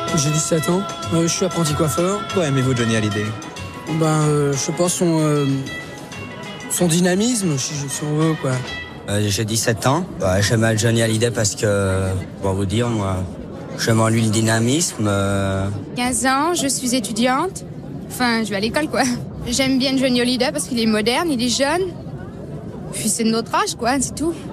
J'ai 17 ans, je suis apprenti coiffeur. Pourquoi aimez-vous Johnny Hallyday? Je sais pas, son dynamisme, si on veut, quoi. J'ai 17 ans. J'aime Johnny Hallyday parce que, pour vous dire, moi, j'aime en lui le dynamisme. 15 ans, je suis étudiante. Enfin, je vais à l'école, quoi. J'aime bien Johnny Hallyday parce qu'il est moderne, il est jeune. Puis c'est de notre âge, quoi, c'est tout.